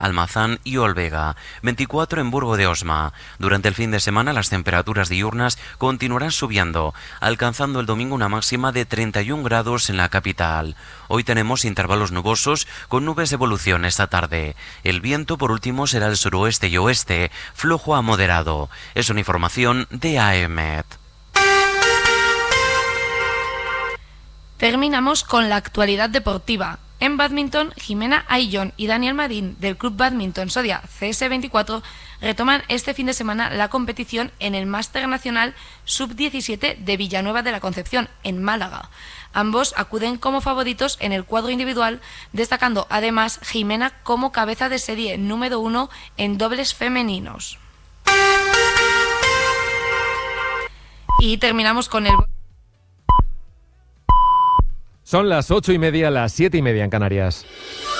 Almazán y Olvega, 24 en Burgo de Osma. Durante el fin de semana las temperaturas diurnas continuarán subiendo, alcanzando el domingo una máxima de 31 grados en la capital. Hoy tenemos intervalos nubosos con nubes de evolución esta tarde. El viento por último será el suroeste y oeste, flojo a moderado. Es una información de AEMET. Terminamos con la actualidad deportiva. En bádminton, Jimena Ayllón y Daniel Marín del Club Bádminton Sodia CS24 retoman este fin de semana la competición en el Máster Nacional Sub-17 de Villanueva de la Concepción, en Málaga. Ambos acuden como favoritos en el cuadro individual, destacando además Jimena como cabeza de serie número 1 en dobles femeninos. Y terminamos con el... Son las 8:30, las 7:30 en Canarias.